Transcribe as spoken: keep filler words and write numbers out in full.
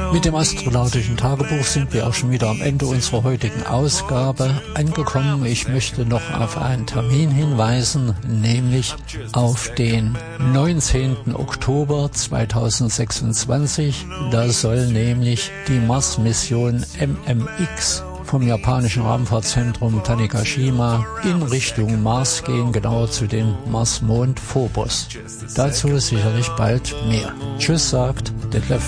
Mit dem astronautischen Tagebuch sind wir auch schon wieder am Ende unserer heutigen Ausgabe angekommen. Ich möchte noch auf einen Termin hinweisen, nämlich auf den neunzehnten Oktober zweitausendsechsundzwanzig. Da soll nämlich die Mars-Mission M M X vom japanischen Raumfahrtzentrum Tanegashima in Richtung Mars gehen, genauer zu dem Mars-Mond Phobos. Dazu sicherlich bald mehr. Tschüss, sagt Detlef